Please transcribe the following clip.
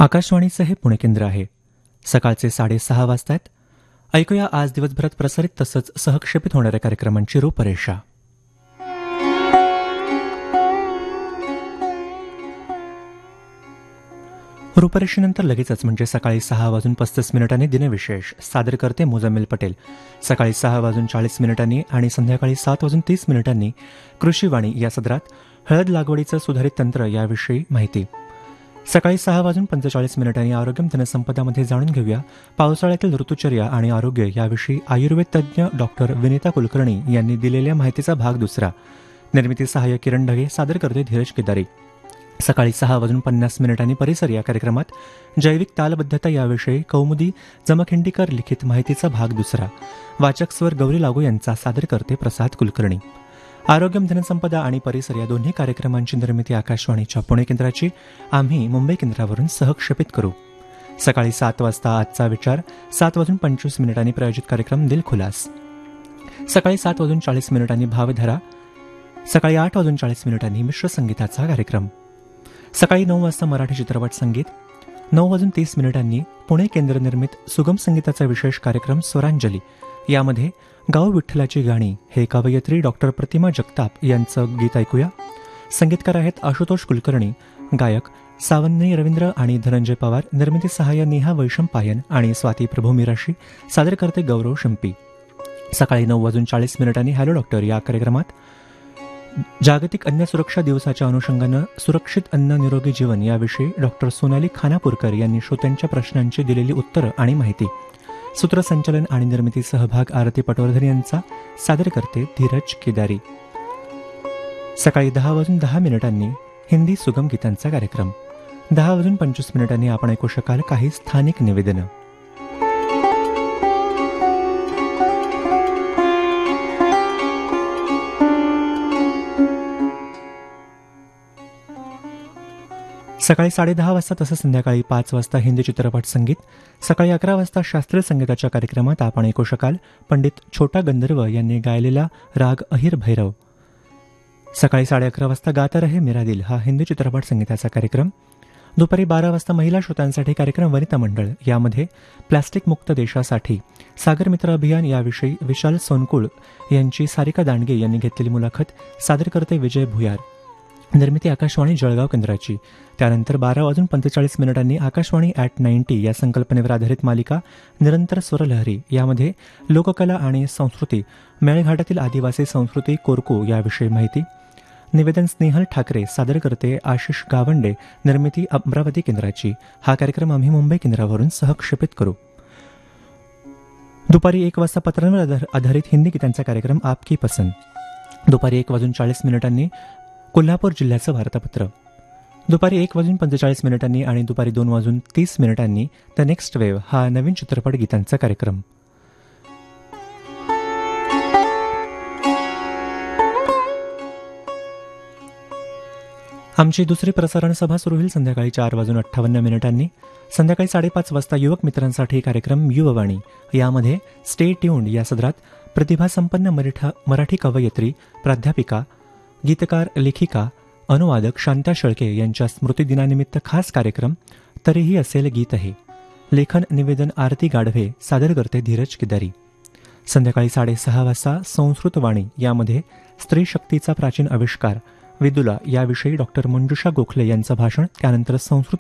आकाशवाणीचं हे पुणे केंद्र आहे. सकाळचे 6:30 वाजतायत. ऐकूया आज दिवसभरात प्रसारित तसंच सहक्षेपित होणाऱ्या कार्यक्रमांची रूपरेषा. रूपरेषेनंतर लगेचच म्हणजे सकाळी 6:35 दिनविशेष सादर करते मुजम्मिल पटेल. सकाळी 6:40 आणि संध्याकाळी 7:30 कृषीवाणी या सदरात हळद लागवडीचं सुधारित तंत्र याविषयी माहिती. सकाळी 6:45 आरोग्यम धनसंपदामध्ये जाणून घेऊया पावसाळ्यातील ऋतुचर्या आणि आरोग्य याविषयी आयुर्वेद तज्ज्ञ डॉक्टर विनीता कुलकर्णी यांनी दिलेल्या माहितीचा भाग दुसरा. निर्मिती सहाय्य किरण ढगे, सादर करते धीरज केदारी. सकाळी 6:50 परिसर या कार्यक्रमात जैविक तालबद्धता याविषयी कौमुदी जमखिंडीकर लिखित माहितीचा भाग दुसरा. वाचक स्वर गौरी लागू यांचा, सादर करते प्रसाद कुलकर्णी. आरोग्यम धनसंपदा आणि परिसर या दोन्ही कार्यक्रमांची निर्मिती आकाशवाणीच्या पुणे केंद्राची आम्ही मुंबई केंद्रावरून सहक्षेपित करू. सकाळी 7 वाजता आजचा विचार, 7:25 प्रायोजित कार्यक्रम दिलखुलास. सकाळी 7:40 भावधारा. सकाळी 8:40 मिश्र संगीताचा कार्यक्रम. सकाळी 9 वाजता मराठी चित्रपट संगीत. 9:30 पुणे केंद्र निर्मित सुगम संगीताचा विशेष कार्यक्रम स्वरांजली. यामध्ये गाव विठ्ठलाची गाणी हे कवयित्री डॉक्टर प्रतिमा जगताप यांचं गीत ऐकूया. संगीतकार आहेत आशुतोष कुलकर्णी. गायक सावन्नी रवींद्र आणि धनंजय पवार. निर्मिती सहाय्य नेहा वैशंपायन आणि स्वाती प्रभू मिराशी. सादर करते गौरव शिंपी. सकाळी 9:40 हॅलो डॉक्टर या कार्यक्रमात जागतिक अन्न सुरक्षा दिवसाच्या अनुषंगानं सुरक्षित अन्न निरोगी जीवन याविषयी डॉक्टर सोनाली खानापूरकर यांनी श्रोत्यांच्या प्रश्नांची दिलेली उत्तरं आणि माहिती. सूत्रसंचालन आणि निर्मिती सहभाग आरती पटवर्धन यांचा. सादर करते धीरज केदारी. सकाळी 10:10 हिंदी सुगम गीतांचा कार्यक्रम. 10:25 आपण ऐकू शकाल काही स्थानिक निवेदनं. सकाळी 10:30 वाजता तसंच संध्याकाळी 5 वाजता हिंदी चित्रपट संगीत. सकाळी 11 वाजता शास्त्रीय संगीताच्या कार्यक्रमात आपण ऐकू शकाल पंडित छोटा गंधर्व यांनी गायलेला राग अहिर भैरव. सकाळी 11:30 वाजता गाता रहे मेरा दिल हा हिंदी चित्रपट संगीताचा कार्यक्रम. दुपारी 12 वाजता महिला श्रोत्यांसाठी कार्यक्रम वनिता मंडळ. यामध्ये प्लास्टिक मुक्त देशासाठी सागर मित्र अभियान याविषयी विशाल सोनकुळ यांची सारिका दांडगे यांनी घेतलेली मुलाखत. सादर करते विजय भुयार. निर्मिती आकाशवाणी जळगाव केंद्राची. त्यानंतर 12:45 आकाशवाणी @90 या संकल्पनेवर आधारित मालिका निरंतर स्वरलहरी. यामध्ये लोककला आणि संस्कृती, मेळघाटातील आदिवासी संस्कृती कोरकू याविषयी माहिती. निवेदन स्नेहल ठाकरे. सादर करते आशिष गावंडे. निर्मिती अमरावती केंद्राची. हा कार्यक्रम आम्ही मुंबई केंद्रावरून सहक्षेपित करू. दुपारी 1 वाजता पत्रांवर आधारित हिंदी गीतांचा कार्यक्रम आपकी पसंद. दुपारी 1:40 कोल्हापूर जिल्ह्याचं वार्तापत्र. दुपारी 1:45 आणि दुपारी 2:30 द नेक्स्ट वेव्ह हा नवीन चित्रपट गीतांचा कार्यक्रम. आमची दुसरी प्रसारण सभा सुरू होईल संध्याकाळी 4:58. संध्याकाळी 5:30 वाजता युवक मित्रांसाठी कार्यक्रम युववाणी. यामध्ये स्टे ट्यून्ड या सदरात प्रतिभासंपन्न मराठी कवयित्री, प्राध्यापिका, गीतकार, लेखिका, अनुवादक शांता शेळके यांच्या स्मृतिदिनानिमित्त खास कार्यक्रम तरीही असेल गीत आहे. लेखन निवेदन आरती गाढवे. सादर करते धीरज केदारी. संध्याकाळी 6:30 वाजता संस्कृत वाणी. यामध्ये स्त्री शक्तीचा प्राचीन आविष्कार विदुला याविषयी डॉक्टर मंजुषा गोखले यांचं भाषण. त्यानंतर संस्कृत